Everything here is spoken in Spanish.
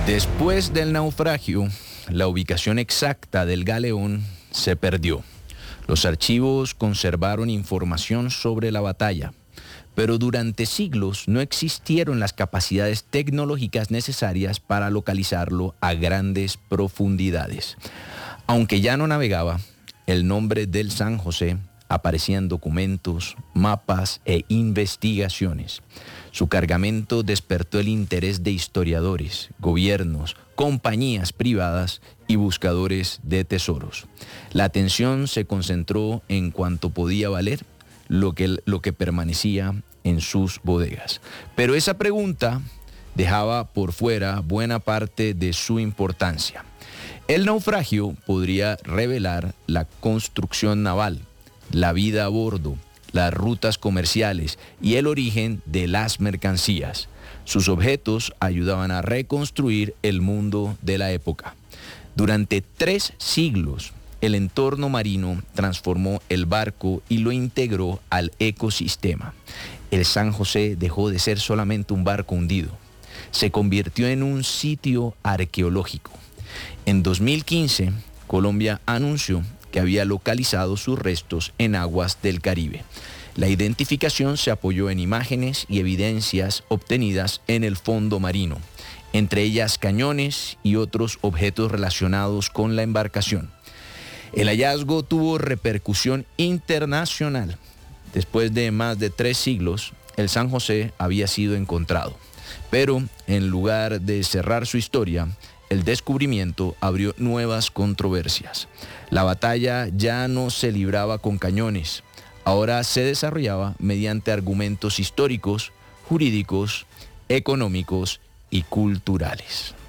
Después del naufragio, la ubicación exacta del galeón se perdió. Los archivos conservaron información sobre la batalla, pero durante siglos no existieron las capacidades tecnológicas necesarias para localizarlo a grandes profundidades. Aunque ya no navegaba, el nombre del San José aparecía en documentos, mapas e investigaciones. Su cargamento despertó el interés de historiadores, gobiernos, compañías privadas y buscadores de tesoros. La atención se concentró en cuanto podía valer lo que permanecía en sus bodegas. Pero esa pregunta dejaba por fuera buena parte de su importancia. El naufragio podría revelar la construcción naval, la vida a bordo, las rutas comerciales y el origen de las mercancías. Sus objetos ayudaban a reconstruir el mundo de la época. Durante 3 siglos, el entorno marino transformó el barco y lo integró al ecosistema. El San José dejó de ser solamente un barco hundido. Se convirtió en un sitio arqueológico. En 2015, Colombia anunció que había localizado sus restos en aguas del Caribe. La identificación se apoyó en imágenes y evidencias obtenidas en el fondo marino, entre ellas cañones y otros objetos relacionados con la embarcación. El hallazgo tuvo repercusión internacional. Después de más de 3 siglos, el San José había sido encontrado. Pero en lugar de cerrar su historia, el descubrimiento abrió nuevas controversias. La batalla ya no se libraba con cañones, ahora se desarrollaba mediante argumentos históricos, jurídicos, económicos y culturales.